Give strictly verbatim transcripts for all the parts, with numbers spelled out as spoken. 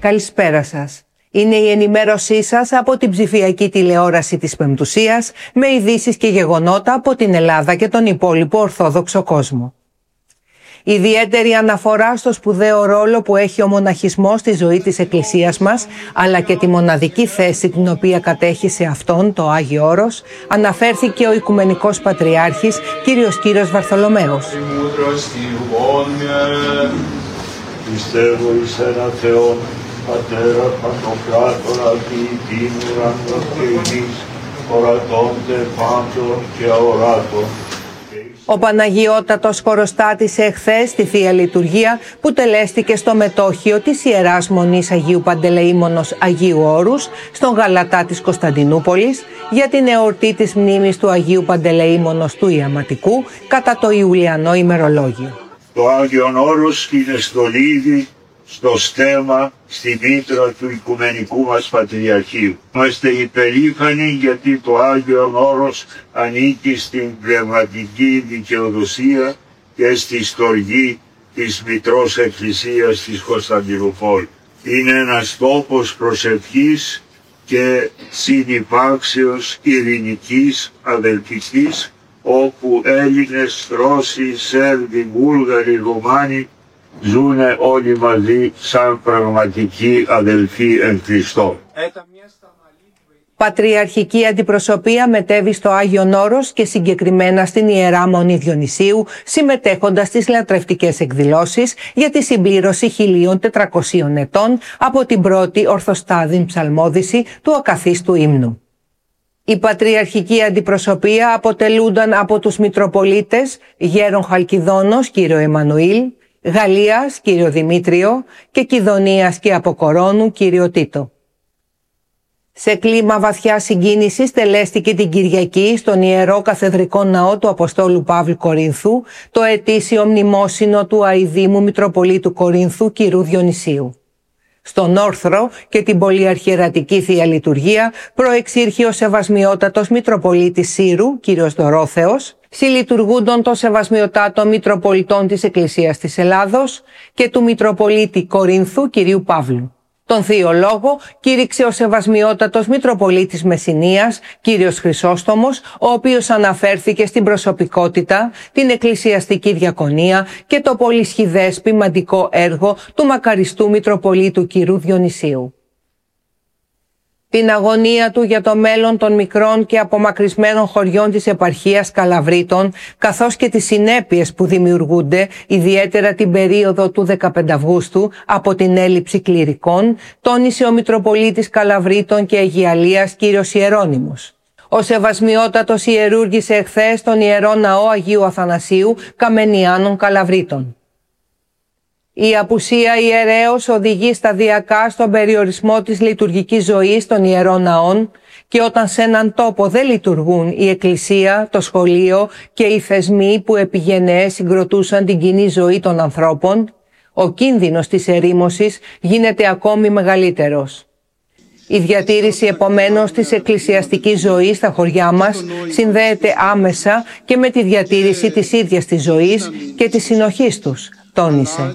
Καλησπέρα σας. Είναι η ενημέρωσή σας από την ψηφιακή τηλεόραση της Πεμπτουσίας με ειδήσεις και γεγονότα από την Ελλάδα και τον υπόλοιπο Ορθόδοξο κόσμο. Ιδιαίτερη αναφορά στο σπουδαίο ρόλο που έχει ο μοναχισμός στη ζωή της Εκκλησίας μας, αλλά και τη μοναδική θέση την οποία κατέχει σε αυτόν το Άγιο Όρος, αναφέρθηκε ο Οικουμενικός Πατριάρχης Κύριος Κύρος Βαρθολομαίος. Πιστεύω εις ένα Θεόν, Πατέρα Παντοκράτορα, ποιητήν ουρανός και γης, ορατώνται πάντων και αοράτων. Ο Παναγιώτατος χωροστάτησε εχθές στη Θεία Λειτουργία που τελέστηκε στο μετόχιο της Ιεράς Μονής Αγίου Παντελεήμονος Αγίου Όρους στον Γαλατά της Κωνσταντινούπολης για την εορτή της μνήμης του Αγίου Παντελεήμονος του Ιαματικού κατά το Ιουλιανό ημερολόγιο. Το Άγιον Όρος είναι στολίδι στο στέμα, στη μήτρα του Οικουμενικού μας Πατριαρχείου. Είμαστε υπερήφανοι γιατί το Άγιον Όρος ανήκει στην πνευματική δικαιοδοσία και στη στοργή της Μητρός Εκκλησίας της Κωνσταντινούπολης. Είναι ένας τόπος προσευχής και συνυπάρξεως ειρηνικής αδελφικής, όπου Έλληνες, Ρώσοι, Σέρβοι, Βούλγαροι, Ρουμάνοι ζουνε όλοι μαζί σαν πραγματικοί αδελφοί εν Χριστώ. Πατριαρχική αντιπροσωπεία μετέβη στο Άγιον Όρος και συγκεκριμένα στην Ιερά Μονή Διονυσίου, συμμετέχοντας στις λατρευτικές εκδηλώσεις για τη συμπλήρωση χίλια τετρακοσίων ετών από την πρώτη ορθοστάδη ψαλμόδηση του ακαθίστου ύμνου. Η πατριαρχική αντιπροσωπεία αποτελούνταν από τους Μητροπολίτες Γέρον Χαλκιδόνος κύριο Εμμανουήλ, Γαλλίας κύριο Δημήτριο και Κιδωνίας και Αποκορώνου κύριο Τίτο. Σε κλίμα βαθιά συγκίνησης τελέστηκε την Κυριακή στον Ιερό Καθεδρικό Ναό του Αποστόλου Παύλου Κορίνθου το ετήσιο μνημόσυνο του Αηδήμου Μητροπολίτου Κορίνθου κ. Διονυσίου. Στον όρθρο και την πολυαρχιερατική Θεία Λειτουργία προεξήρχε ο Σεβασμιότατος Μητροπολίτης Σύρου, κύριος Δωρόθεος, συλλειτουργούντων των Σεβασμιωτάτων Μητροπολιτών της Εκκλησίας της Ελλάδος και του Μητροπολίτη Κορίνθου, κυρίου Παύλου. Τον Θείο Λόγο κήρυξε ο Σεβασμιότατος Μητροπολίτης Μεσσηνίας, κύριος Χρυσόστομος, ο οποίος αναφέρθηκε στην προσωπικότητα, την εκκλησιαστική διακονία και το πολυσχηδές ποιμαντικό έργο του μακαριστού Μητροπολίτου κ. Διονυσίου. Την αγωνία του για το μέλλον των μικρών και απομακρυσμένων χωριών της επαρχίας Καλαβρίτων, καθώς και τις συνέπειες που δημιουργούνται, ιδιαίτερα την περίοδο του δεκαπέντε Αυγούστου, από την έλλειψη κληρικών, τόνισε ο Μητροπολίτης Καλαβρίτων και Αιγιαλίας κ. Ιερώνυμος. Ο Σεβασμιότατος ιερούργησε εχθές στον Ιερό Ναό Αγίου Αθανασίου Καμενιάνων Καλαβρίτων. Η απουσία ιερέως οδηγεί σταδιακά στον περιορισμό της λειτουργικής ζωής των ιερών ναών και όταν σε έναν τόπο δεν λειτουργούν η εκκλησία, το σχολείο και οι θεσμοί που επί γενναίες συγκροτούσαν την κοινή ζωή των ανθρώπων, ο κίνδυνος της ερήμωσης γίνεται ακόμη μεγαλύτερος. Η διατήρηση επομένως της εκκλησιαστικής ζωής στα χωριά μας συνδέεται άμεσα και με τη διατήρηση της ίδιας της ζωής και της συνοχής τους, τόνισε.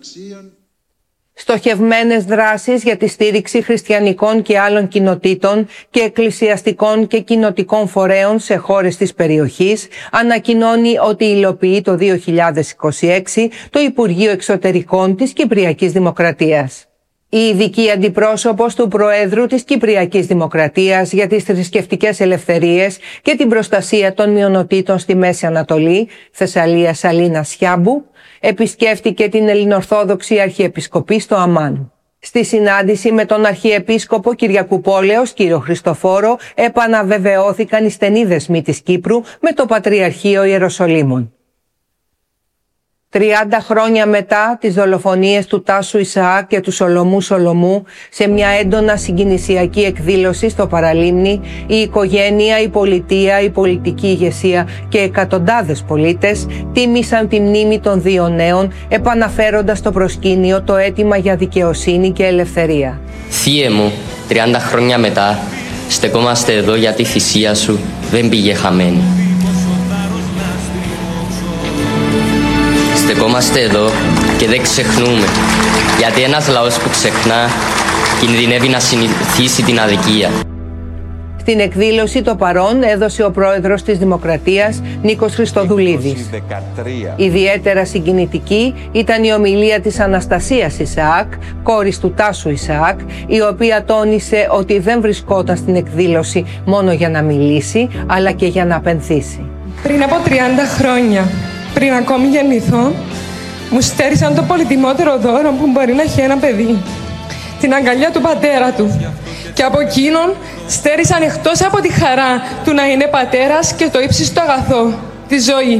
Στοχευμένες δράσεις για τη στήριξη χριστιανικών και άλλων κοινοτήτων και εκκλησιαστικών και κοινοτικών φορέων σε χώρες της περιοχής ανακοινώνει ότι υλοποιεί το δύο χιλιάδες είκοσι έξι το Υπουργείο Εξωτερικών της Κυπριακής Δημοκρατίας. Η ειδική αντιπρόσωπος του Προέδρου της Κυπριακής Δημοκρατίας για τις θρησκευτικές ελευθερίες και την προστασία των μειονοτήτων στη Μέση Ανατολή, Θεσσαλία Σαλίνα Σιάμπου, επισκέφτηκε την Ελληνοορθόδοξη Αρχιεπισκοπή στο Αμάν. Στη συνάντηση με τον Αρχιεπίσκοπο Κυριακουπόλεως κ. Χριστοφόρο επαναβεβαιώθηκαν οι στενοί δεσμοί της Κύπρου με το Πατριαρχείο Ιεροσολύμων. τριάντα χρόνια μετά τις δολοφονίες του Τάσου Ισαάκ και του Σολομού Σολομού, σε μια έντονα συγκινησιακή εκδήλωση στο Παραλίμνη, η οικογένεια, η πολιτεία, η πολιτική ηγεσία και εκατοντάδες πολίτες τίμησαν τη μνήμη των δύο νέων, επαναφέροντας στο προσκήνιο το αίτημα για δικαιοσύνη και ελευθερία. Θείε μου, τριάντα χρόνια μετά, στεκόμαστε εδώ γιατί η θυσία σου δεν πήγε χαμένη. στεκόμαστε εδώ και δεν ξεχνούμε. Γιατί ένας λαός που ξεχνά κινδυνεύει να συνηθίσει την αδικία. Στην εκδήλωση το παρόν έδωσε ο πρόεδρος της Δημοκρατίας Νίκος Χριστοδουλίδης. Ιδιαίτερα συγκινητική ήταν η ομιλία της Αναστασίας Ισαάκ, κόρης του Τάσου Ισαάκ, η οποία τόνισε ότι δεν βρισκόταν στην εκδήλωση μόνο για να μιλήσει, αλλά και για να απενθήσει. Πριν από τριάντα χρόνια, πριν ακόμη γεννηθώ, μου στέρισαν το πολυτιμότερο δώρο που μπορεί να έχει ένα παιδί. Την αγκαλιά του πατέρα του. Και από εκείνον στέρισαν εκτός από τη χαρά του να είναι πατέρας και το ύψιστο αγαθό, τη ζωή.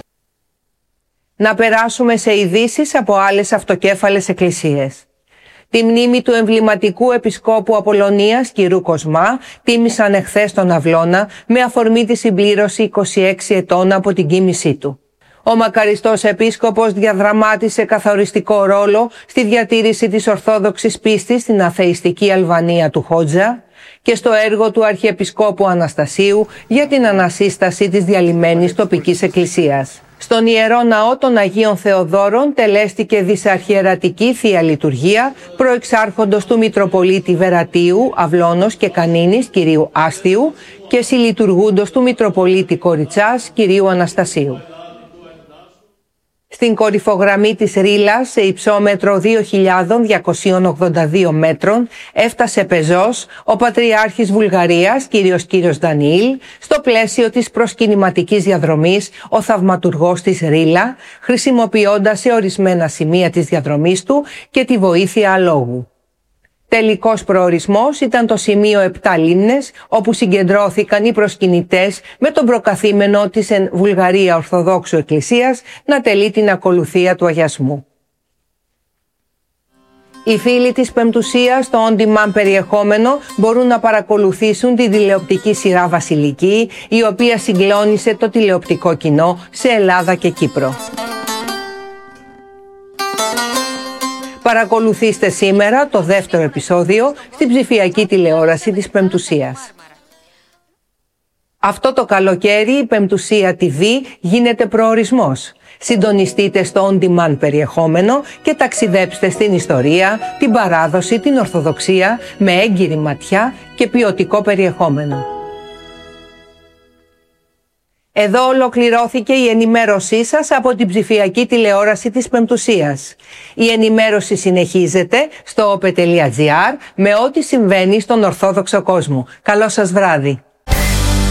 Να περάσουμε σε ειδήσεις από άλλες αυτοκέφαλες εκκλησίες. Τη μνήμη του εμβληματικού επισκόπου Απολωνίας κ. Κοσμά τίμησαν εχθές τον Αυλώνα με αφορμή τη συμπλήρωση είκοσι έξι ετών από την κοίμησή του. Ο μακαριστός επίσκοπος διαδραμάτισε καθοριστικό ρόλο στη διατήρηση της ορθόδοξης πίστης στην αθεϊστική Αλβανία του Χότζα και στο έργο του Αρχιεπισκόπου Αναστασίου για την ανασύσταση της διαλυμένης τοπικής εκκλησίας. Στον Ιερό Ναό των Αγίων Θεοδόρων τελέστηκε δισαρχιερατική Θεία Λειτουργία προεξάρχοντος του Μητροπολίτη Βερατίου, Αυλώνος και Κανίνης κ. Άστιου και συλλειτουργούντος του Μητροπολίτη Κοριτσάς κ. Αναστασίου. Στην κορυφογραμμή της Ρήλας, σε υψόμετρο δύο χιλιάδες διακόσια ογδόντα δύο μέτρων, έφτασε πεζός ο Πατριάρχης Βουλγαρίας, κύριος κύριος Δανιήλ, στο πλαίσιο της προσκυνηματικής διαδρομής ο θαυματουργός της Ρήλα, χρησιμοποιώντας σε ορισμένα σημεία της διαδρομής του και τη βοήθεια αλόγου. Τελικός προορισμός ήταν το σημείο επτά Λίμνες, όπου συγκεντρώθηκαν οι προσκυνητές με τον προκαθήμενο της εν Βουλγαρία Ορθοδόξου Εκκλησίας να τελεί την ακολουθία του αγιασμού. Οι φίλοι της Πεμπτουσίας στο on-demand περιεχόμενο μπορούν να παρακολουθήσουν τη τηλεοπτική σειρά Βασιλική, η οποία συγκλώνησε το τηλεοπτικό κοινό σε Ελλάδα και Κύπρο. Παρακολουθήστε σήμερα το δεύτερο επεισόδιο στην ψηφιακή τηλεόραση της Πεμπτουσίας. Αυτό το καλοκαίρι η Πεμπτουσία τι βι γίνεται προορισμός. Συντονιστείτε στο on-demand περιεχόμενο και ταξιδέψτε στην ιστορία, την παράδοση, την ορθοδοξία με έγκυρη ματιά και ποιοτικό περιεχόμενο. Εδώ ολοκληρώθηκε η ενημέρωσή σας από την ψηφιακή τηλεόραση της Πεμπτουσίας. Η ενημέρωση συνεχίζεται στο ope τελεία gr με ό,τι συμβαίνει στον Ορθόδοξο κόσμο. Καλό σας βράδυ!